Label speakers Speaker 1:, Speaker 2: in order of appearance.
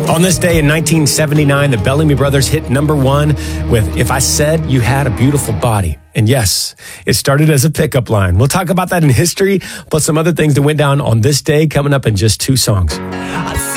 Speaker 1: On this day in 1979, the Bellamy Brothers hit #1 with If I Said You Had a Beautiful Body. And yes, it started as a pickup line. We'll talk about that in history, plus some other things that went down on this day coming up in just 2 songs.